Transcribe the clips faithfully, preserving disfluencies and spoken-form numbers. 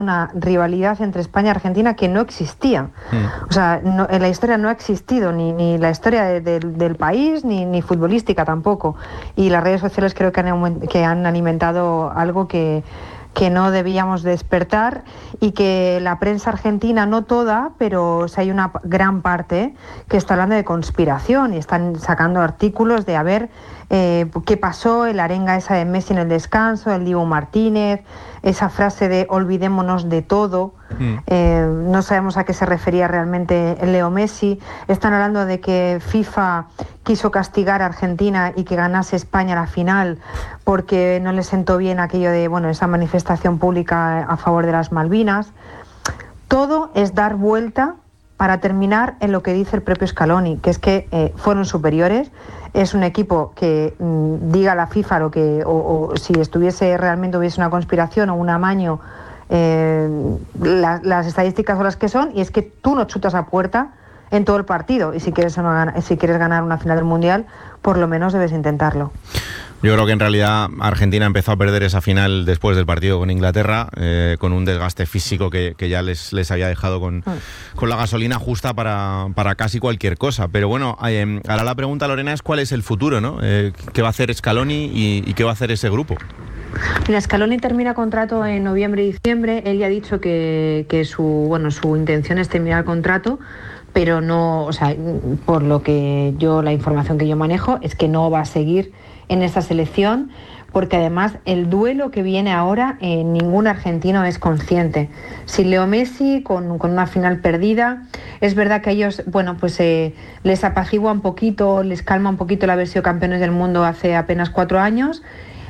una rivalidad entre España y Argentina que no existía. Mm. O sea, no, en la historia no ha existido ni, ni la historia de, de, del país, ni, ni futbolística tampoco. Y las redes sociales creo que han, que han alimentado algo que, que no debíamos despertar, y que la prensa argentina, no toda, pero o sea, hay una gran parte que está hablando de conspiración y están sacando artículos de a ver eh, qué pasó, el arenga esa de Messi en el descanso, el Dibu Martínez, esa frase de olvidémonos de todo. Mm. Eh, no sabemos a qué se refería realmente Leo Messi. Están hablando de que FIFA quiso castigar a Argentina y que ganase España la final porque no le sentó bien aquello de, bueno, esa manifestación pública a favor de las Malvinas. Todo es dar vuelta para terminar en lo que dice el propio Scaloni, que es que eh, fueron superiores. Es un equipo que mmm, diga la FIFA lo que, o, o si estuviese realmente hubiese una conspiración o un amaño, eh, la, las estadísticas son las que son, y es que tú no chutas a puerta en todo el partido, y si quieres, si quieres ganar una final del Mundial, por lo menos debes intentarlo. Yo creo que en realidad Argentina empezó a perder esa final después del partido con Inglaterra, eh, con un desgaste físico que, que ya les, les había dejado con, mm. con la gasolina justa para, para casi cualquier cosa. Pero bueno, eh, ahora la pregunta, Lorena, es cuál es el futuro, ¿no? Eh, ¿Qué va a hacer Scaloni y, y qué va a hacer ese grupo? Mira, Scaloni termina contrato en noviembre y diciembre. Él ya ha dicho que, que su, bueno, su intención es terminar el contrato, pero no, o sea, por lo que yo, la información que yo manejo es que no va a seguir en esta selección, porque además el duelo que viene ahora, eh, ningún argentino es consciente. Si Leo Messi con, con una final perdida, es verdad que a ellos, bueno, pues eh, les apacigua un poquito, les calma un poquito el haber sido campeones del mundo hace apenas cuatro años,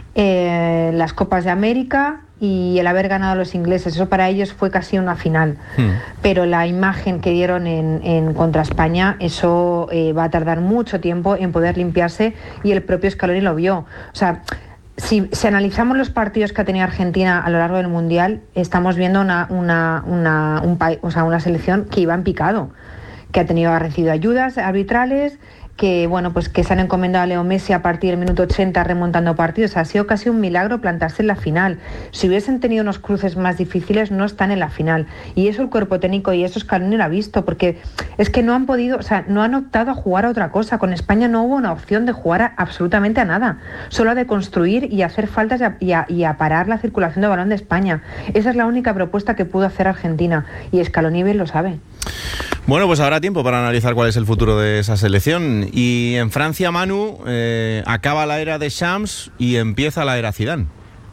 eh, las Copas de América y el haber ganado a los ingleses, eso para ellos fue casi una final. Hmm. Pero la imagen que dieron en, en contra España, eso eh, va a tardar mucho tiempo en poder limpiarse, y el propio Scaloni lo vio. O sea, si, si analizamos los partidos que ha tenido Argentina a lo largo del Mundial, estamos viendo una, una, una, un, o sea, una selección que iba en picado, que ha tenido, ha recibido ayudas arbitrales, que bueno, pues que se han encomendado a Leo Messi a partir del minuto ochenta remontando partidos. Ha sido casi un milagro plantarse en la final. Si hubiesen tenido unos cruces más difíciles, no están en la final. Y eso el cuerpo técnico y eso Scaloni lo ha visto, porque es que no han podido, o sea, no han optado a jugar a otra cosa. Con España no hubo una opción de jugar a absolutamente a nada, solo a de construir y hacer faltas y a, y, a, y a parar la circulación de balón de España. Esa es la única propuesta que pudo hacer Argentina, y Scaloni bien lo sabe. Bueno, pues habrá tiempo para analizar cuál es el futuro de esa selección. Y en Francia, Manu, eh, acaba la era de Shams y empieza la era Zidane.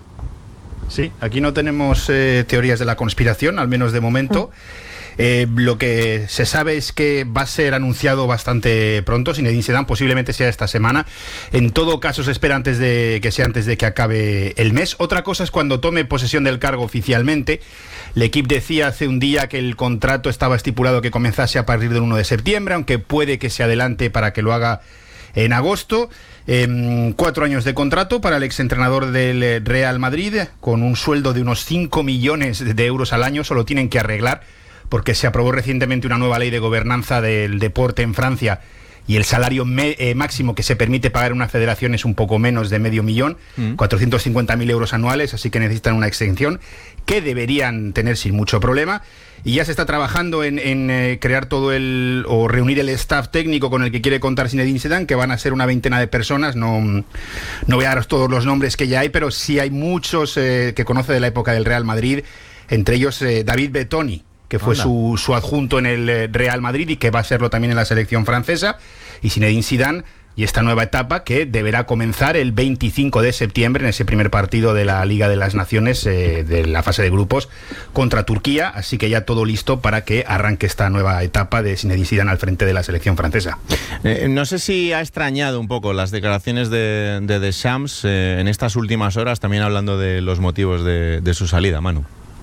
Sí, aquí no tenemos eh, teorías de la conspiración, al menos de momento. Eh, lo que se sabe es que va a ser anunciado bastante pronto. Zinedine Zidane posiblemente sea esta semana. En todo caso se espera antes de que sea antes de que acabe el mes. Otra cosa es cuando tome posesión del cargo oficialmente. L'Equipe decía hace un día que el contrato estaba estipulado que comenzase a partir del uno de septiembre, aunque puede que se adelante para que lo haga en agosto. Eh, cuatro años de contrato para el exentrenador del Real Madrid, con un sueldo de unos cinco millones de euros al año. Solo tienen que arreglar, porque se aprobó recientemente una nueva ley de gobernanza del deporte en Francia, y el salario me, eh, máximo que se permite pagar en una federación es un poco menos de medio millón, mm. cuatrocientos cincuenta mil euros anuales, así que necesitan una exención que deberían tener sin mucho problema. Y ya se está trabajando en, en eh, crear todo el, o reunir el staff técnico con el que quiere contar Zinedine Zidane, que van a ser una veintena de personas. No, no voy a daros todos los nombres que ya hay, pero sí hay muchos eh, que conoce de la época del Real Madrid, entre ellos eh, David Bettoni, que fue su, su adjunto en el Real Madrid y que va a serlo también en la selección francesa, y Zinedine Zidane, y esta nueva etapa que deberá comenzar el veinticinco de septiembre en ese primer partido de la Liga de las Naciones, eh, de la fase de grupos, contra Turquía. Así que ya todo listo para que arranque esta nueva etapa de Zinedine Zidane al frente de la selección francesa. Eh, no sé si ha extrañado un poco las declaraciones de, de Deschamps eh, en estas últimas horas, también hablando de los motivos de, de su salida, Manu.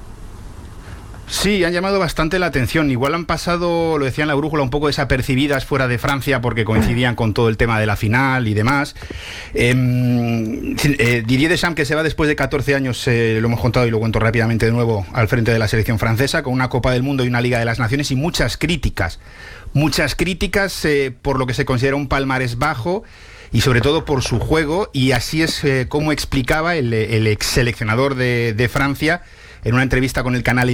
Sí, han llamado bastante la atención. Igual han pasado, lo decía en La Brújula, un poco desapercibidas fuera de Francia porque coincidían con todo el tema de la final y demás. Eh, eh, Didier Deschamps, que se va después de catorce años, eh, lo hemos contado y lo cuento rápidamente de nuevo, al frente de la selección francesa, con una Copa del Mundo y una Liga de las Naciones, y muchas críticas. Muchas críticas eh, por lo que se considera un palmarés bajo, y sobre todo por su juego, y así es eh, como explicaba el, el ex seleccionador de, de Francia en una entrevista con el canal